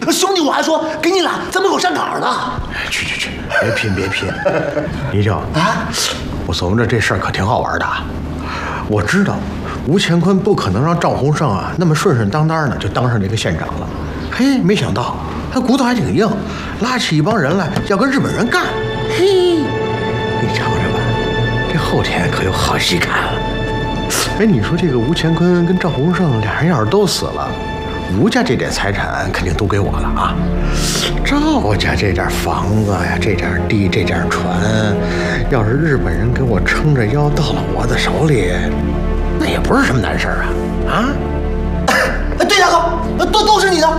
兄弟，我还说给你俩在门口站岗呢。 去，别拼！李九啊，我琢磨着这事儿可挺好玩的。我知道吴乾坤不可能让赵洪胜啊那么顺顺当当的就当上这个县长了。嘿，没想到他骨头还挺硬，拉起一帮人来要跟日本人干。嘿，你瞧着吧，这后天可有好戏看了。哎，你说这个吴乾坤跟赵洪胜俩人要是都死了，吴家这点财产肯定都给我了啊。赵家这点房子呀，这点地，这点船，要是日本人给我撑着腰到了我的手里，那也不是什么难事儿啊！ 对，大哥，都是你的。